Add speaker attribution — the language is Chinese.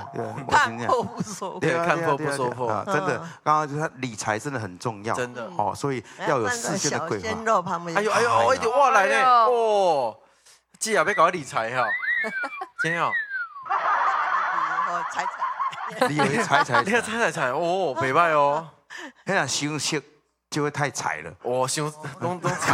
Speaker 1: 看破不说破，
Speaker 2: 对，看破不说破，
Speaker 3: 真的，刚刚就是理财真的很重要，
Speaker 2: 真的
Speaker 3: 哦，所以要有事先的规划。
Speaker 1: 小鲜肉旁边，
Speaker 2: 哎呦，一点哇来呢，哦，姐啊，要搞理财哈，真哦，
Speaker 1: 财，
Speaker 3: 你以为财，
Speaker 2: 你看财哦，袂歹哦，
Speaker 3: 那样修息就会太财了。
Speaker 2: 我想拢财。